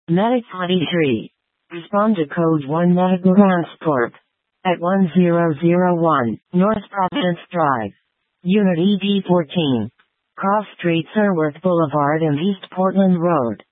Medic 23. Respond to code 1 Medical Transport. At 1001 North Providence Drive. Unit ED14. Cross Street Sirworth Boulevard and East Portland Road.